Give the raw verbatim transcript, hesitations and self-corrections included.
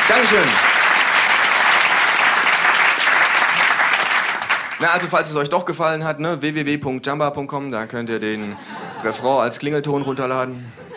Dankeschön. Na, also falls es euch doch gefallen hat, ne, w w w punkt jamba punkt com, da könnt ihr den Refrain als Klingelton runterladen.